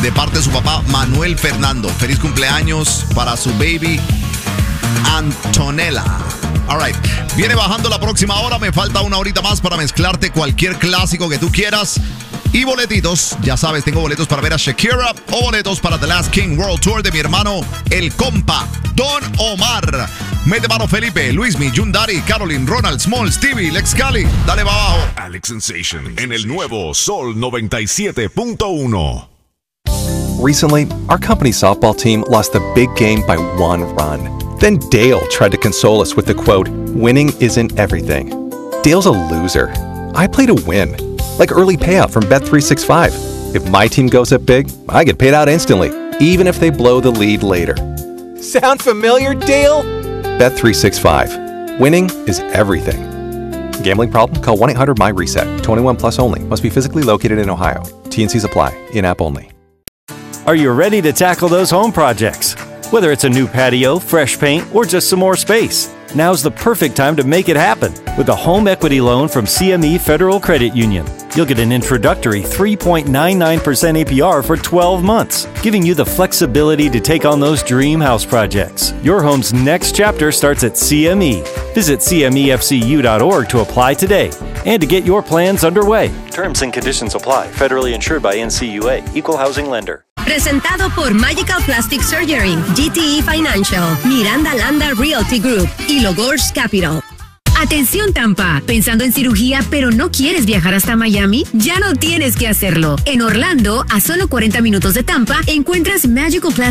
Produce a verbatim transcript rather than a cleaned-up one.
de parte de su papá Manuel Fernando. Feliz cumpleaños para su baby Antonella. All right. Viene bajando la próxima hora. Me falta una horita más para mezclarte cualquier clásico que tú quieras. Y boletitos, ya sabes, tengo boletos para ver a Shakira o boletos para The Last King World Tour de mi hermano, el compa, Don Omar. Mete mano Felipe, Luismi, Yundari, Caroline, Ronald, Small, Stevie, Lex Cali. Dale para abajo. Alex Sensation en el nuevo Sol noventa y siete punto uno. Recently, our company's softball team lost the big game by one run. Then Dale tried to console us with the quote, "Winning isn't everything." Dale's a loser. I play to win. Like early payout from Bet three sixty-five. If my team goes up big, I get paid out instantly, even if they blow the lead later. Sound familiar, Dale? Bet three sixty-five. Winning is everything. Gambling problem? Call one eight hundred M Y RESET. twenty-one plus only. Must be physically located in Ohio. T and Cs apply. In-app only. Are you ready to tackle those home projects? Whether it's a new patio, fresh paint, or just some more space, now's the perfect time to make it happen with a home equity loan from C M E Federal Credit Union. You'll get an introductory three point nine nine percent A P R for twelve months, giving you the flexibility to take on those dream house projects. Your home's next chapter starts at C M E. Visit C M E F C U dot org to apply today and to get your plans underway. Terms and conditions apply. Federally insured by N C U A. Equal housing lender. Presentado por Magical Plastic Surgery, G T E Financial, Miranda Landa Realty Group y Logos Capital. Atención Tampa, ¿pensando en cirugía pero no quieres viajar hasta Miami? Ya no tienes que hacerlo. En Orlando, a solo cuarenta minutos de Tampa, encuentras Magical Plastic